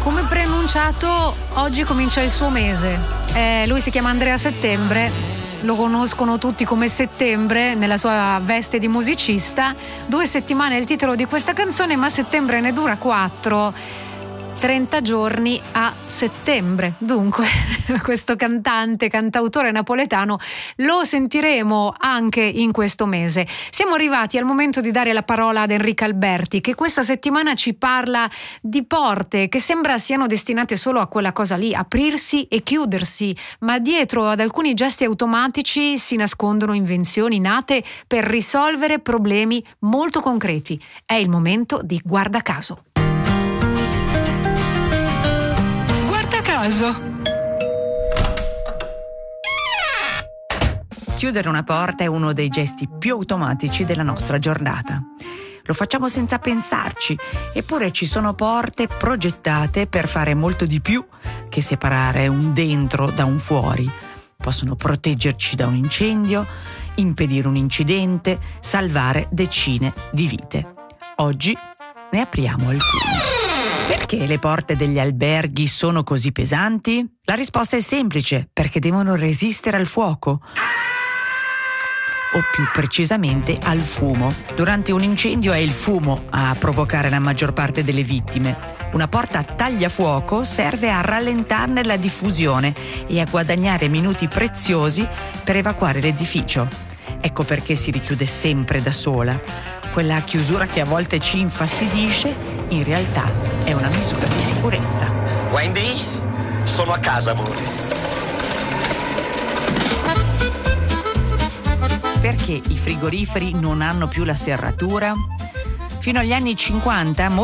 Come preannunciato, oggi comincia il suo mese. Lui si chiama Andrea Settembre, lo conoscono tutti come Settembre nella sua veste di musicista. 2 settimane è il titolo di questa canzone, ma settembre ne dura 4. 30 giorni a settembre. Dunque, questo cantautore napoletano lo sentiremo anche in questo mese. Siamo arrivati al momento di dare la parola ad Enrica Alberti, che questa settimana ci parla di porte che sembra siano destinate solo a quella cosa lì, aprirsi e chiudersi, ma dietro ad alcuni gesti automatici si nascondono invenzioni nate per risolvere problemi molto concreti. È il momento di Guarda Caso. Chiudere una porta è uno dei gesti più automatici della nostra giornata. Lo facciamo senza pensarci, eppure ci sono porte progettate per fare molto di più che separare un dentro da un fuori. Possono proteggerci da un incendio, impedire un incidente, salvare decine di vite. Oggi ne apriamo alcune. Perché le porte degli alberghi sono così pesanti? La risposta è semplice: perché devono resistere al fuoco. O più precisamente al fumo. Durante un incendio è il fumo a provocare la maggior parte delle vittime. Una porta tagliafuoco serve a rallentarne la diffusione e a guadagnare minuti preziosi per evacuare l'edificio. Ecco perché si richiude sempre da sola. Quella chiusura che a volte ci infastidisce, in realtà è una misura di sicurezza. Wendy, sono a casa, amore. Perché i frigoriferi non hanno più la serratura? Fino agli anni 50